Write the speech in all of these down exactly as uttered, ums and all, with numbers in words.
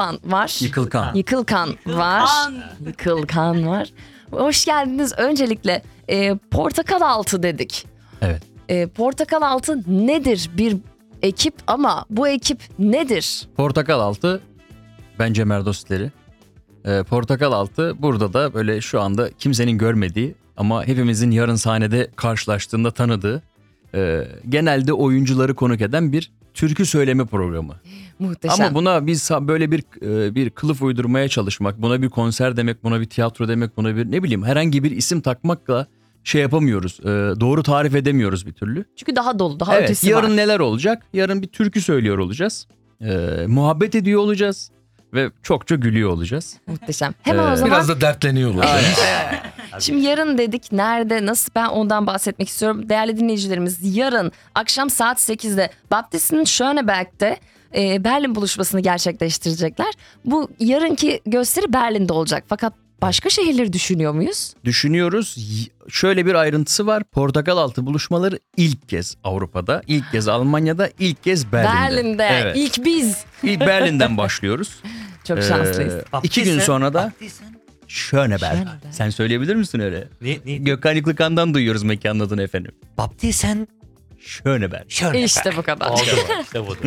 Yıkılkan var. Yıkılkan. Yıkılkan var. Yıkılkan var. Hoş geldiniz. Öncelikle e, portakal altı dedik. Evet. E, portakal altı nedir? Bir ekip ama bu ekip nedir? Portakal altı bence merdositleri. Ee, portakal altı burada da böyle şu anda kimsenin görmediği ama hepimizin yarın sahnede karşılaştığında tanıdığı, e, genelde oyuncuları konuk eden bir türkü söyleme programı. Muhteşem. Ama buna biz böyle bir e, bir kılıf uydurmaya çalışmak, buna bir konser demek, buna bir tiyatro demek, buna bir ne bileyim herhangi bir isim takmakla şey yapamıyoruz. E, doğru tarif edemiyoruz bir türlü. Çünkü daha dolu, daha Evet, ötesi yarın var. neler olacak? Yarın bir türkü söylüyor olacağız. E, muhabbet ediyor olacağız ve çokça gülüyor olacağız. Muhteşem. Hemen Ee, o zaman Biraz da dertleniyor olacağız. şimdi yarın dedik, nerede, nasıl, ben ondan bahsetmek istiyorum. Değerli dinleyicilerimiz, yarın akşam saat sekizde Baptist'in Schöneberg'de e, Berlin buluşmasını gerçekleştirecekler. Bu yarınki gösteri Berlin'de olacak. Fakat başka şehirleri düşünüyor muyuz? Düşünüyoruz. Y- Şöyle bir ayrıntısı var. Portakal altı buluşmaları ilk kez Avrupa'da, ilk kez Almanya'da, ilk kez Berlin'de. Berlin'de. Evet. İlk biz. İlk Berlin'den başlıyoruz. Çok Ee, şanslıyız. iki gün sonra da Baptisten. Schöneberg. Schöneberg. Sen söyleyebilir misin öyle? Ne, ne? Gökhan Yıklıkan'dan duyuyoruz mekanın adını efendim. Baptisten. Schöneberg. Şöyle. İşte bu kadar. Oldu mu? İşte budur.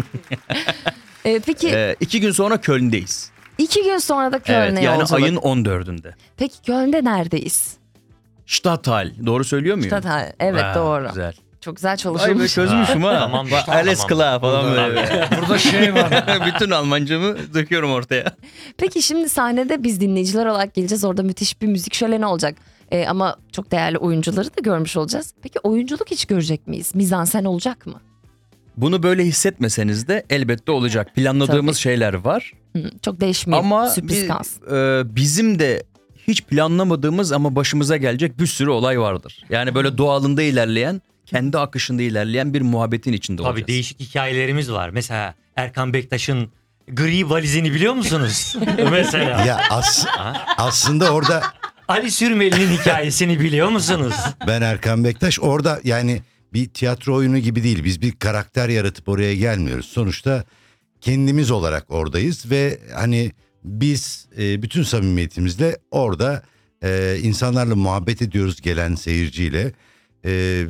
Ee, peki Ee, iki gün sonra Köln'deyiz. iki gün sonra da Köln'e Evet, yani yolculuk. ayın on dördünde. Peki Köln'de neredeyiz? Stadtteil. Doğru söylüyor muyum? Stadtteil. Evet, Ha, doğru. Güzel. Çok güzel Ay be çalışılmış. çözmüşüm ha. Tamam, Bak, tamam. Alles klar falan böyle. Burada şey var. Bütün Almancamı döküyorum ortaya. Peki şimdi sahnede biz dinleyiciler olarak geleceğiz. Orada müthiş bir müzik şöleni olacak. Ee, ama çok değerli oyuncuları da görmüş olacağız. Peki oyunculuk hiç görecek miyiz? Mizansen olacak mı? Bunu böyle hissetmeseniz de elbette olacak. Planladığımız Tabii. şeyler var. Hı, çok değişmeyeyim. Ama Sürpriz bi- kalsın. e, bizim de hiç planlamadığımız ama başımıza gelecek bir sürü olay vardır. Yani böyle doğalında ilerleyen, kendi akışında ilerleyen bir muhabbetin içinde olacağız. Tabii değişik hikayelerimiz var. Mesela Erkan Bektaş'ın gri valizini biliyor musunuz? Mesela. Ya as- aslında orada Ali Sürmeli'nin hikayesini biliyor musunuz? ben Erkan Bektaş orada yani bir tiyatro oyunu gibi değil. Biz bir karakter yaratıp oraya gelmiyoruz. Sonuçta kendimiz olarak oradayız ve hani biz e, bütün samimiyetimizle orada e, insanlarla muhabbet ediyoruz gelen seyirciyle. E,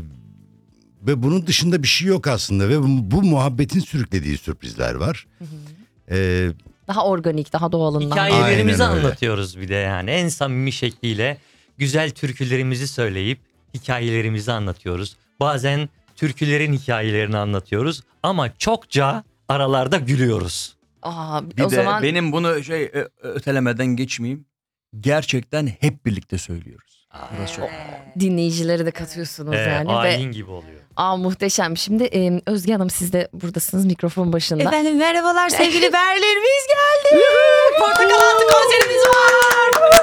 ve bunun dışında bir şey yok aslında ve bu, bu muhabbetin sürüklediği sürprizler var. E, Daha organik, daha doğalından. Hikayelerimizi Aynen öyle. anlatıyoruz bir de yani. En samimi şekliyle güzel türkülerimizi söyleyip hikayelerimizi anlatıyoruz. Bazen türkülerin hikayelerini anlatıyoruz ama çokça aralarda gülüyoruz. Aa, Bir o de zaman benim bunu şey ö- ötelemeden geçmeyeyim. Gerçekten hep birlikte söylüyoruz. Burası çok. dinleyicileri de katıyorsunuz Ee, yani. Ve, ayin gibi oluyor. aa, muhteşem. Şimdi e, Özge Hanım, siz de buradasınız mikrofon başında. Efendim merhabalar sevgili Berlin, biz geldik. Portakal altı konserimiz var.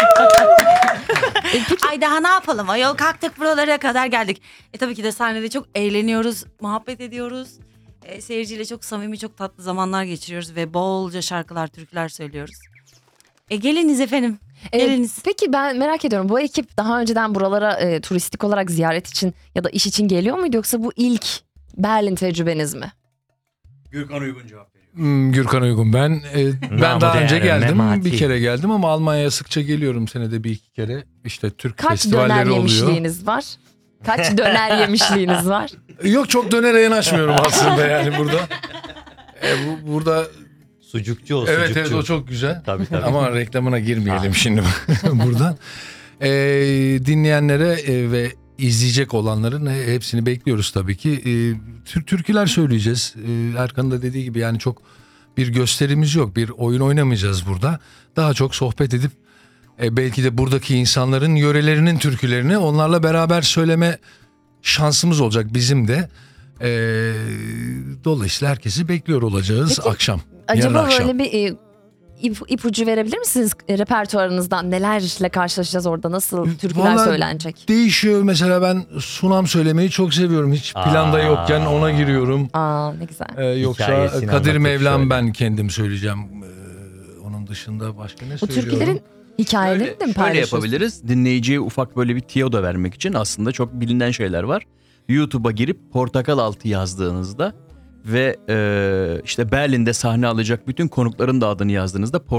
Ay daha ne yapalım, ayol kalktık buralara kadar geldik. E tabii ki de sahnede çok eğleniyoruz, muhabbet ediyoruz. E, seyirciyle çok samimi, çok tatlı zamanlar geçiriyoruz ve bolca şarkılar, türküler söylüyoruz. E geliniz efendim, Ee, geliniz. peki ben merak ediyorum, bu ekip daha önceden buralara e, turistik olarak ziyaret için ya da iş için geliyor muydu, yoksa bu ilk Berlin tecrübeniz mi? Gürkan Uygun cevap veriyor. Hmm, Gürkan Uygun ben. e, ben Namı daha önce değer, geldim. memati. Bir kere geldim ama Almanya'ya sıkça geliyorum senede bir iki kere. İşte Türk Kaç döner festivalleri oluyor. yemişliğiniz var? Kaç döner yemişliğiniz var? Yok, çok dönere yanaşmıyorum aslında yani burada. E, bu, burada Sucukçu o evet sucukçu. evet o çok güzel. Tabii tabii. Ama reklamına girmeyelim şimdi buradan. E, dinleyenlere e, ve izleyecek olanların e, hepsini bekliyoruz tabii ki. E, tür- türküler söyleyeceğiz. E, Erkan'ın da dediği gibi yani çok bir gösterimiz yok. Bir oyun oynamayacağız burada. Daha çok sohbet edip e, belki de buradaki insanların yörelerinin türkülerini onlarla beraber söyleme şansımız olacak bizim de. E, dolayısıyla herkesi bekliyor olacağız Peki, akşam. Yarın Acaba akşam. böyle bir e, ip, ipucu verebilir misiniz e, repertuarınızdan? Nelerle karşılaşacağız orada? Nasıl türküler Vallahi söylenecek? Değişiyor. Mesela ben sunam söylemeyi çok seviyorum. Hiç planda Aa. yokken ona giriyorum. Aa, ne güzel. Ee, yoksa Hikayesini Kadir anlatıp Mevlam söyle. ben kendim söyleyeceğim. Ee, onun dışında başka ne Bu söylüyorum? türkülerin hikayelerini Şöyle, de mi şöyle paylaşıyorsunuz? yapabiliriz. Dinleyiciye ufak böyle bir tiyo da vermek için aslında çok bilinen şeyler var. YouTube'a girip Portakal Altı yazdığınızda ve e, işte Berlin'de sahne alacak bütün konukların da adını yazdığınızda